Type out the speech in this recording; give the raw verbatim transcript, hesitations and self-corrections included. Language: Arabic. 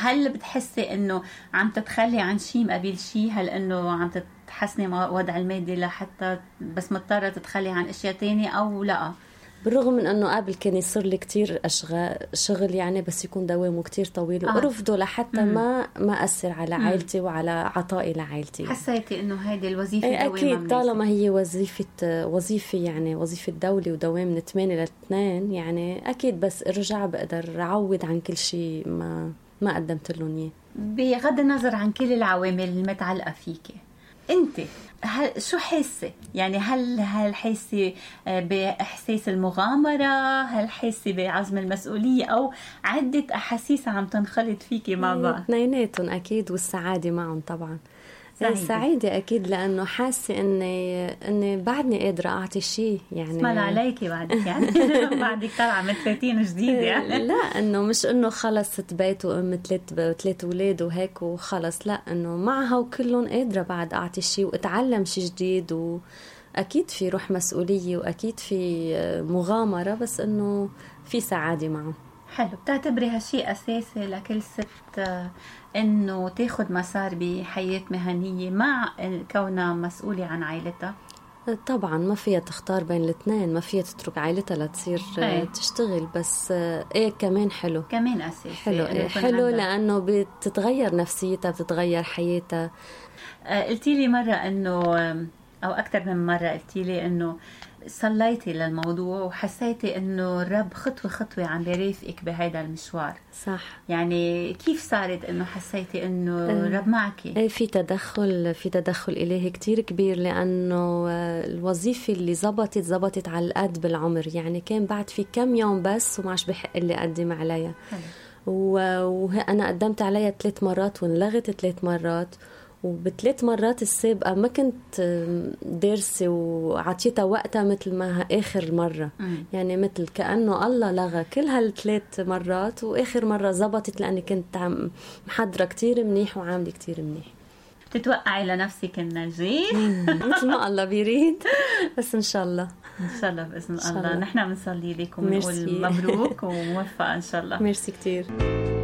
هل بتحسي انه عم تتخلي عن شيء مقابل شيء؟ هل انه عم تحسني وضع المادي لحتى بس مضطرة تتخلي عن اشياء تانية او لا؟ بالرغم من أنه قبل كان يصير لي كتير أشغال شغل يعني، بس يكون دوامه كتير طويل آه. وأرفضه لحتى مم. ما ما أثر على مم. عائلتي وعلى عطائي لعائلتي. حسيتي إنه هذه الوظيفة دوامة؟ أكيد طالما هي وظيفة وظيفة يعني وظيفة دولة ودوام من ثمانية لاثنين يعني أكيد بس أرجع بقدر أعوض عن كل شيء ما ما قدمت لهم إياه. بغض النظر عن كل العوامل المتعلقة فيك انت، هل شو حاسه يعني؟ هل هل حاسه باحساس المغامره؟ هل حاسه بعزم المسؤوليه؟ او عده احاسيس عم تنخلط فيكي مع بعض؟ اثنيناتهم اكيد، والسعاده معهم طبعا. سعيدة. سعيدة أكيد لأنه حاسة إني إني بعدني قادرة أعطي شيء يعني. اسمع عليكي بعدك يعني بعدك طالعة من ثلاثين جديد يعني. لا إنه مش إنه خلص ست بيت وأم ثلاث ثلاث أولاد وهيك وخلص، لا إنه معها وكلهم قادرة بعد أعطي شيء وأتعلم شيء جديد، وأكيد في روح مسؤولية وأكيد في مغامرة، بس إنه في سعادة معهم. حلو. بتعتبري هالشيء أساسي لكل ست إنه تاخد مسار بحياة مهنية مع كونها مسؤولة عن عائلتها؟ طبعا ما فيها تختار بين الاثنين، ما فيها تترك عائلتها لتصير هي. تشتغل، بس ايه كمان حلو، كمان أساسي حلو إيه حلو لأنه بتتغير نفسيتها، بتتغير حياتها. قلتي لي مرة إنه أو أكثر من مرة قلتي لي إنه صليتي للموضوع وحسيتي إنه الرب خطوة خطوة عم بيرافقك بهذا المشوار. صح. يعني كيف صارت إنه حسيتي إنه الرب معك؟ إيه في تدخل في تدخل إلهي كتير كبير، لأنه الوظيفة اللي زبطت زبطت على القد بالعمر، يعني كان بعد في كم يوم بس وماش بحق اللي أقدم عليها، وأنا قدمت عليها ثلاث مرات ونلغت ثلاث مرات، وبثلاث مرات السابقة ما كنت دارسة وعطيتها وقتها مثل ما آخر مرة. مم. يعني مثل كأنه الله لغى كل هالثلاث مرات، وآخر مرة زبطت لأني كنت محضرة كتير منيح وعاملة كتير منيح. تتوقعي لنفسك النجاح مثل ما الله بيريد، بس إن شاء الله إن شاء الله بإذن الله. نحن بنصلي لكم ونقول مبروك وموفقة إن شاء الله. ميرسي كتير.